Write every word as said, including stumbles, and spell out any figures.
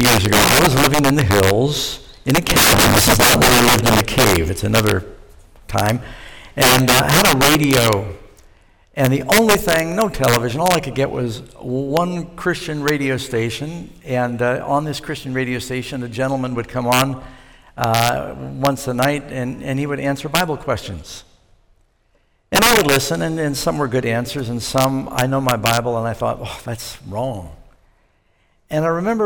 years ago, I was living in the hills in a cave. This is not where I lived in a cave. It's another time. And uh, I had a radio. And the only thing, no television, all I could get was one Christian radio station. And uh, on this Christian radio station, a gentleman would come on uh, once a night, and, and he would answer Bible questions. And I would listen, and, and some were good answers, and some, I know my Bible, and I thought, oh, that's wrong. And I remember